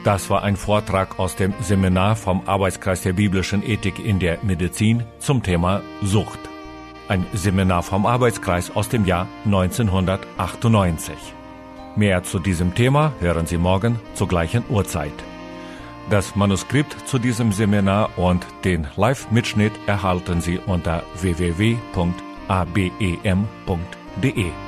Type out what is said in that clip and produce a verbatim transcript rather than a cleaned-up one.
Das war ein Vortrag aus dem Seminar vom Arbeitskreis der biblischen Ethik in der Medizin zum Thema Sucht. Ein Seminar vom Arbeitskreis aus dem Jahr neunzehnhundertachtundneunzig. Mehr zu diesem Thema hören Sie morgen zur gleichen Uhrzeit. Das Manuskript zu diesem Seminar und den Live-Mitschnitt erhalten Sie unter w w w punkt a b e m punkt d e.